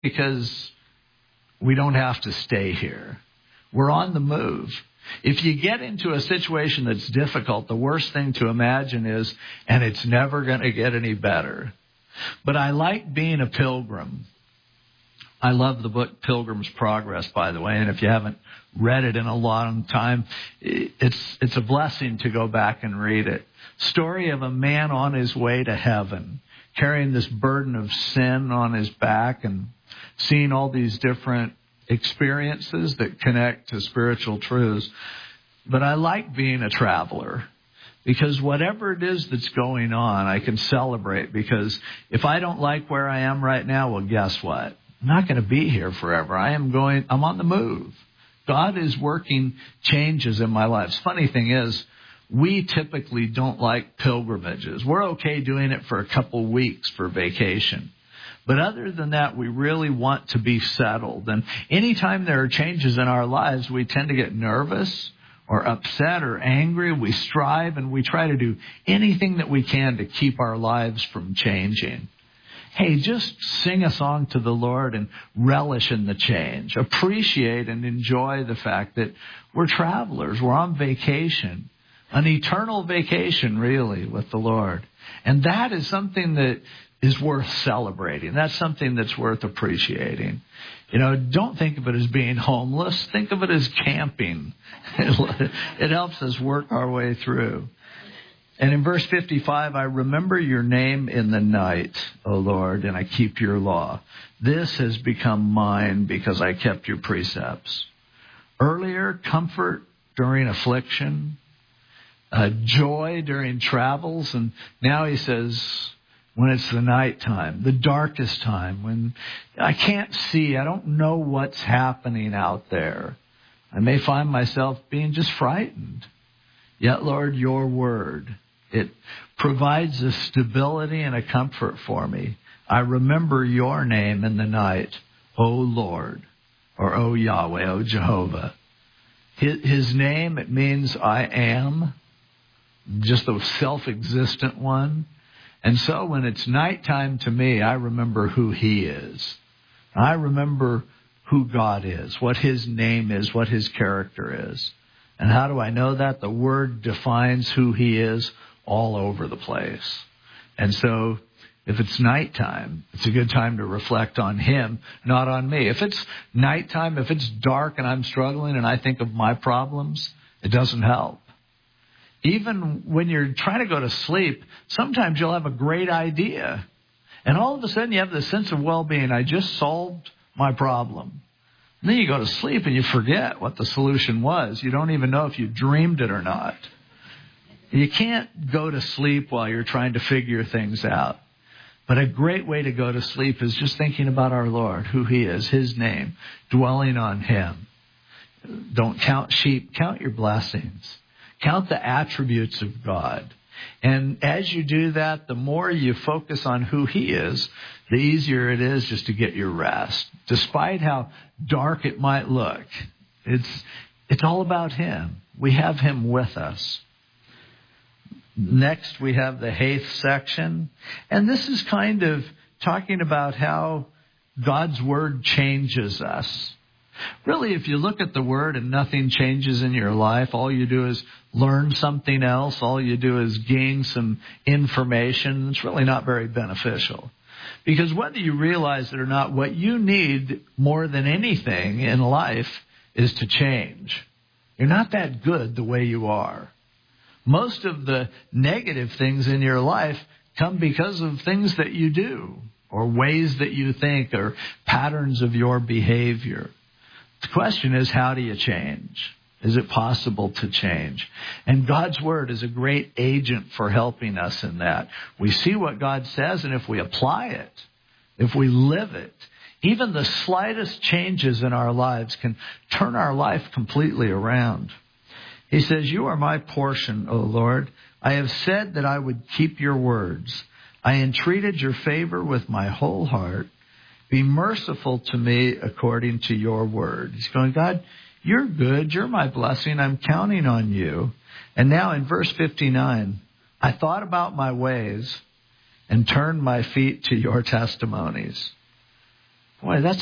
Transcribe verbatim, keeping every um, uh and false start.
because we don't have to stay here. We're on the move. If you get into a situation that's difficult, the worst thing to imagine is, and it's never going to get any better. But I like being a pilgrim. I love the book Pilgrim's Progress, by the way, and if you haven't read it in a long time, it's it's a blessing to go back and read it. Story of a man on his way to heaven, carrying this burden of sin on his back and seeing all these different experiences that connect to spiritual truths. But I like being a traveler because whatever it is that's going on, I can celebrate, because if I don't like where I am right now, well, guess what? I'm not going to be here forever. I am going, I'm on the move. God is working changes in my life. Funny thing is, we typically don't like pilgrimages. We're okay doing it for a couple weeks for vacation. But other than that, we really want to be settled. And anytime there are changes in our lives, we tend to get nervous or upset or angry. We strive and we try to do anything that we can to keep our lives from changing. Hey, just sing a song to the Lord and relish in the change. Appreciate and enjoy the fact that we're travelers. We're on vacation. An eternal vacation, really, with the Lord. And that is something that is worth celebrating. That's something that's worth appreciating. You know, don't think of it as being homeless. Think of it as camping. It helps us work our way through. And in verse fifty-five, I remember your name in the night, O Lord, and I keep your law. This has become mine because I kept your precepts. Earlier, comfort during affliction, uh, joy during travels, and now he says, when it's the nighttime, the darkest time, when I can't see, I don't know what's happening out there. I may find myself being just frightened. Yet, Lord, your word, it provides a stability and a comfort for me. I remember your name in the night, O Lord, or O Yahweh, O Jehovah. His, his name, it means I am, just the self-existent one. And so when it's nighttime to me, I remember who he is. I remember who God is, what his name is, what his character is. And how do I know that? The word defines who he is all over the place. And so if it's nighttime, it's a good time to reflect on him, not on me. If it's nighttime, if it's dark and I'm struggling and I think of my problems, it doesn't help. Even when you're trying to go to sleep, sometimes you'll have a great idea. And all of a sudden you have this sense of well-being. I just solved my problem. And then you go to sleep and you forget what the solution was. You don't even know if you dreamed it or not. You can't go to sleep while you're trying to figure things out. But a great way to go to sleep is just thinking about our Lord, who he is, his name, dwelling on him. Don't count sheep, count your blessings. Count the attributes of God. And as you do that, the more you focus on who he is, the easier it is just to get your rest. Despite how dark it might look, it's it's all about him. We have him with us. Next, we have the eighth section. And this is kind of talking about how God's word changes us. Really, if you look at the word and nothing changes in your life, all you do is learn something else. All you do is gain some information. It's really not very beneficial. Because whether you realize it or not, what you need more than anything in life is to change. You're not that good the way you are. Most of the negative things in your life come because of things that you do, or ways that you think, or patterns of your behavior. The question is, how do you change? Is it possible to change? And God's word is a great agent for helping us in that. We see what God says, and if we apply it, if we live it, even the slightest changes in our lives can turn our life completely around. He says, you are my portion, O Lord. I have said that I would keep your words. I entreated your favor with my whole heart. Be merciful to me according to your word. He's going, God, you're good. You're my blessing. I'm counting on you. And now in verse fifty-nine, I thought about my ways and turned my feet to your testimonies. Boy, that's